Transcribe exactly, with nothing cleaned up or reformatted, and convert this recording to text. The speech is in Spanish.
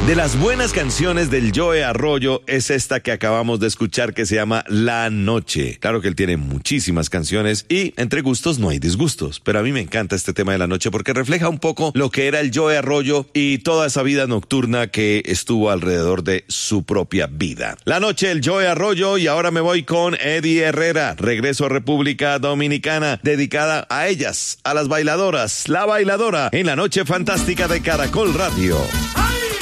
De las buenas canciones del Joe Arroyo es esta que acabamos de escuchar, que se llama La Noche. Claro que él tiene muchísimas canciones y entre gustos no hay disgustos, pero a mí me encanta este tema de La Noche porque refleja un poco lo que era el Joe Arroyo y toda esa vida nocturna que estuvo alrededor de su propia vida. La Noche, el Joe Arroyo, y ahora me voy con Eddie Herrera. Regreso a República Dominicana, dedicada a ellas, a las bailadoras, La Bailadora, en La Noche Fantástica de Caracol Radio.